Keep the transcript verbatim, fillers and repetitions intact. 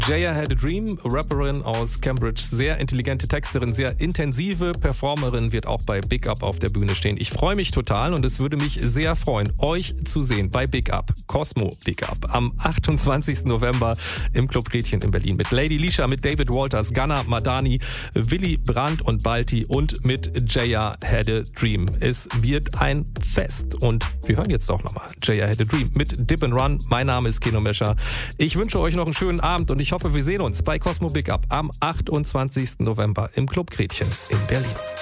Jaya Had a Dream, Rapperin aus Cambridge, sehr intelligente Texterin, sehr intensive Performerin, wird auch bei Big Up auf der Bühne stehen. Ich freue mich total und es würde mich sehr freuen, euch zu sehen bei Big Up, Cosmo Big Up, am achtundzwanzigsten November im Club Gretchen in Berlin mit Lady Lisha, mit David Walters, Gunnar Madani, Willy Brandt und Balti und mit Jaya Had a Dream. Es wird ein Fest und wir hören jetzt auch nochmal Jaya Had a Dream mit Dip and Run. Mein Name ist Keno Mescher. Ich wünsche euch noch einen schönen Abend und ich hoffe, wir sehen uns bei Cosmo Big Up am achtundzwanzigsten November im Club Gretchen in Berlin.